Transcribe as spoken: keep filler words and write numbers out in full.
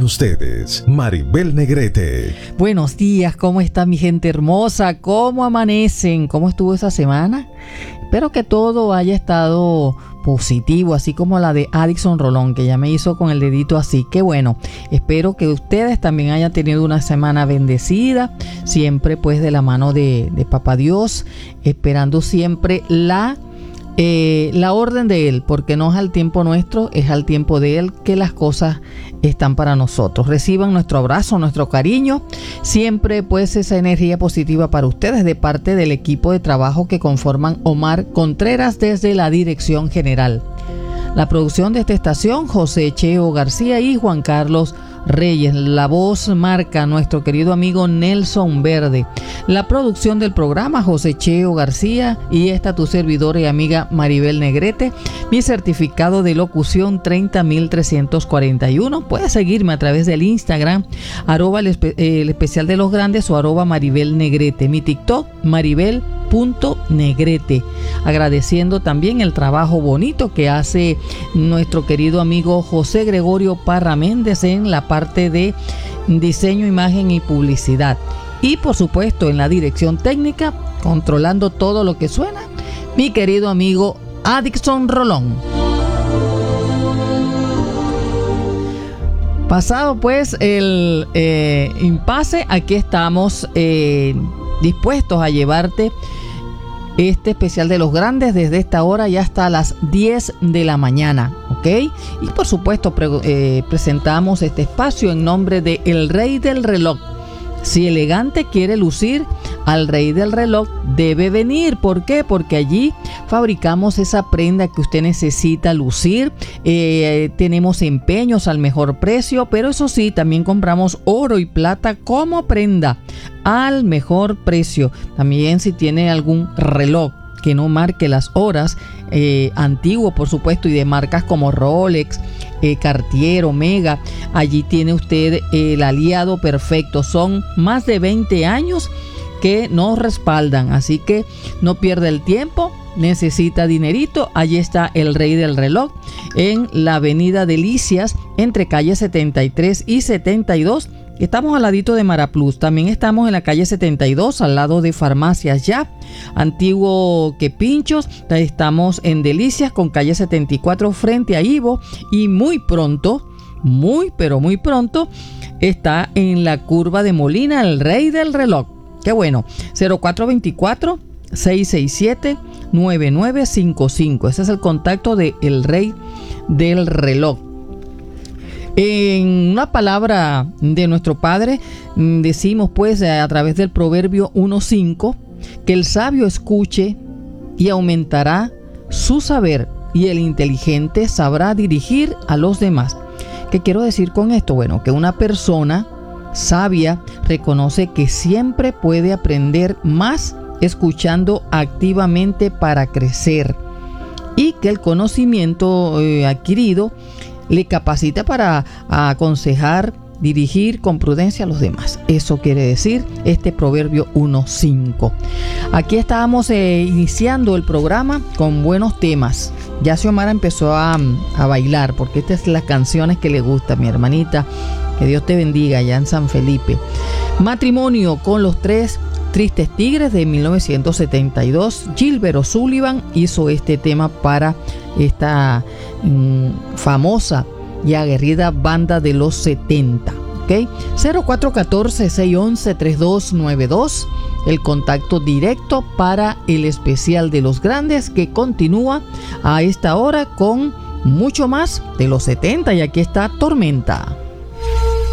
ustedes, Maribel Negrete. Buenos días, ¿cómo está mi gente hermosa? ¿Cómo amanecen? ¿Cómo estuvo esa semana? Espero que todo haya estado positivo, así como la de Adixon Rolón, que ya me hizo con el dedito así. Qué bueno, espero que ustedes también hayan tenido una semana bendecida, siempre pues de la mano de, de Papá Dios, esperando siempre la Eh, la orden de Él, porque no es al tiempo nuestro, es al tiempo de Él que las cosas están para nosotros. Reciban nuestro abrazo, nuestro cariño, siempre pues esa energía positiva para ustedes de parte del equipo de trabajo que conforman Omar Contreras desde la dirección general. La producción de esta estación, José Cheo García y Juan Carlos Reyes. La voz marca nuestro querido amigo Nelson Verde. La producción del programa, José Cheo García y esta tu servidora y amiga Maribel Negrete. Mi certificado de locución treinta mil trescientos cuarenta y uno. Puedes seguirme a través del Instagram, arroba el, espe- el especial de los grandes o arroba Maribel Negrete. Mi TikTok, Maribel punto Negrete. Agradeciendo también el trabajo bonito que hace nuestro querido amigo José Gregorio Parra Méndez en la parte de diseño, imagen y publicidad. Y por supuesto en la dirección técnica, controlando todo lo que suena, mi querido amigo Adixon Rolón. Pasado pues el eh, impasse, aquí estamos eh, dispuestos a llevarte este especial de los grandes desde esta hora y hasta las diez de la mañana, ¿ok? Y por supuesto pre- eh, presentamos este espacio en nombre de El Rey del Reloj. Si elegante quiere lucir, al Rey del Reloj debe venir. ¿Por qué? Porque allí fabricamos esa prenda que usted necesita lucir. Eh, tenemos empeños al mejor precio, pero eso sí, también compramos oro y plata como prenda al mejor precio. También si tiene algún reloj que no marque las horas, eh, antiguo por supuesto, y de marcas como Rolex, eh, Cartier, Omega, allí tiene usted el aliado perfecto. Son más de veinte años que nos respaldan, así que no pierda el tiempo. Necesita dinerito, allí está El Rey del Reloj en la avenida Delicias entre calle setenta y tres y setenta y dos. Estamos al ladito de Maraplus. También estamos en la calle setenta y dos al lado de Farmacias Ya, antiguo que Pinchos. Estamos en Delicias con calle setenta y cuatro frente a Ivo, y muy pronto, muy pero muy pronto está en la curva de Molina El Rey del Reloj. Qué bueno. cero cuatro veinticuatro, seiscientos sesenta y siete, noventa y nueve cincuenta y cinco. Ese es el contacto de El Rey del Reloj. En una palabra de nuestro Padre, decimos pues a través del Proverbio uno cinco, que el sabio escuche y aumentará su saber, y el inteligente sabrá dirigir a los demás. ¿Qué quiero decir con esto? Bueno, que una persona sabia reconoce que siempre puede aprender más escuchando activamente para crecer, y que el conocimiento eh, adquirido le capacita para aconsejar, dirigir con prudencia a los demás. Eso quiere decir este Proverbio uno cinco. Aquí estábamos eh, iniciando el programa con buenos temas. Ya Xiomara empezó a, a bailar, porque estas son las canciones que le gusta, mi hermanita. Que Dios te bendiga allá en San Felipe. Matrimonio con los tres Tristes Tigres de mil novecientos setenta y dos. Gilbert O'Sullivan hizo este tema para esta mmm, famosa y aguerrida banda de los setenta. ¿Okay? cero cuatro uno cuatro, seis uno uno, tres dos nueve dos, el contacto directo para el especial de los grandes, que continúa a esta hora con mucho más de los setenta, y aquí está Tormenta.